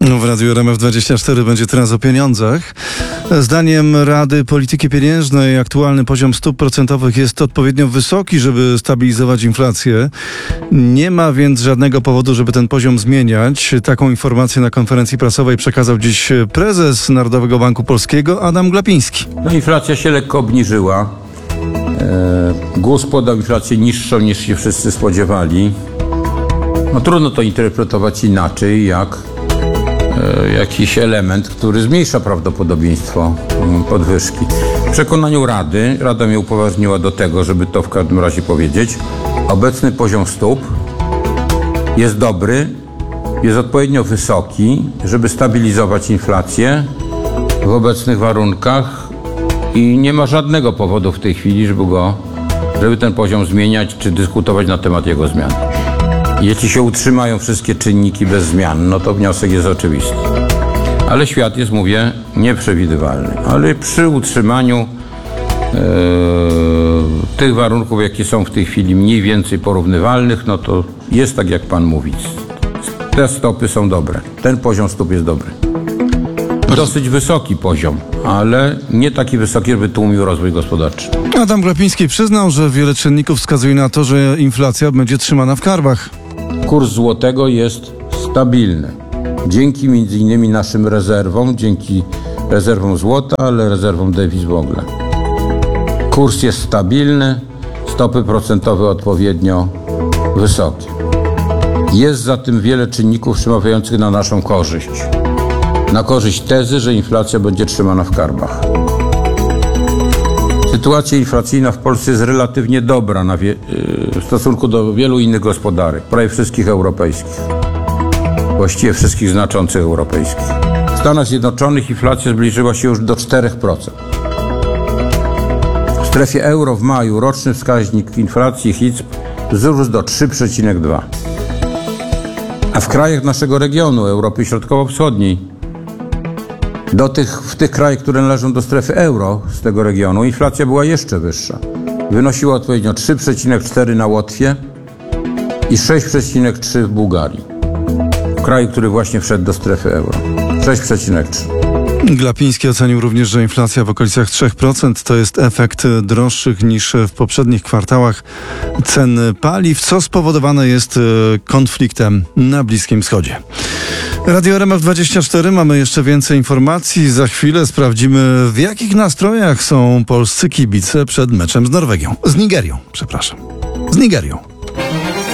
W Radiu RMF24 będzie teraz o pieniądzach. Zdaniem Rady Polityki Pieniężnej aktualny poziom stóp procentowych jest odpowiednio wysoki, żeby stabilizować inflację. Nie ma więc żadnego powodu, żeby ten poziom zmieniać. Taką informację na konferencji prasowej przekazał dziś prezes Narodowego Banku Polskiego Adam Glapiński. Inflacja się lekko obniżyła. GUS podał inflację niższą niż się wszyscy spodziewali. Trudno to interpretować inaczej jak jakiś element, który zmniejsza prawdopodobieństwo podwyżki. W przekonaniu Rada mnie upoważniła do tego, żeby to w każdym razie powiedzieć. Obecny poziom stóp jest dobry, jest odpowiednio wysoki, żeby stabilizować inflację w obecnych warunkach i nie ma żadnego powodu w tej chwili, żeby ten poziom zmieniać czy dyskutować na temat jego zmiany. Jeśli się utrzymają wszystkie czynniki bez zmian, to wniosek jest oczywisty. Ale świat jest, mówię, nieprzewidywalny. Ale przy utrzymaniu tych warunków, jakie są w tej chwili mniej więcej porównywalnych, to jest tak, jak pan mówi. Te stopy są dobre. Ten poziom stóp jest dobry. Dosyć wysoki poziom, ale nie taki wysoki, żeby tłumił rozwój gospodarczy. Adam Glapiński przyznał, że wiele czynników wskazuje na to, że inflacja będzie trzymana w karbach. Kurs złotego jest stabilny. Dzięki m.in. naszym rezerwom, dzięki rezerwom złota, ale rezerwom dewiz w ogóle. Kurs jest stabilny, stopy procentowe odpowiednio wysokie. Jest za tym wiele czynników przemawiających na naszą korzyść. Na korzyść tezy, że inflacja będzie trzymana w karbach. Sytuacja inflacyjna w Polsce jest relatywnie dobra w stosunku do wielu innych gospodarek, prawie wszystkich europejskich. Właściwie wszystkich znaczących europejskich. W Stanach Zjednoczonych inflacja zbliżyła się już do 4%. W strefie euro w maju roczny wskaźnik inflacji HICP wzrósł do 3,2. A w krajach naszego regionu, Europy Środkowo-Wschodniej, w tych krajach, które należą do strefy euro z tego regionu, inflacja była jeszcze wyższa. Wynosiła odpowiednio 3,4 na Łotwie i 6,3 w Bułgarii. W kraju, który właśnie wszedł do strefy euro. 6,3. Glapiński ocenił również, że inflacja w okolicach 3% to jest efekt droższych niż w poprzednich kwartałach cen paliw, co spowodowane jest konfliktem na Bliskim Wschodzie. Radio RMF24, mamy jeszcze więcej informacji. Za chwilę sprawdzimy, w jakich nastrojach są polscy kibice przed meczem z Nigerią.